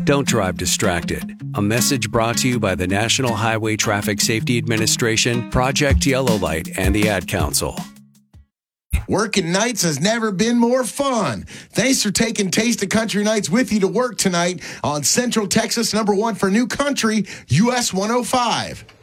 Don't drive distracted. A message brought to you by the National Highway Traffic Safety Administration, Project Yellow Light, and the Ad Council. Working nights has never been more fun. Thanks for taking Taste of Country Nights with you to work tonight on Central Texas #1 for New Country, US 105.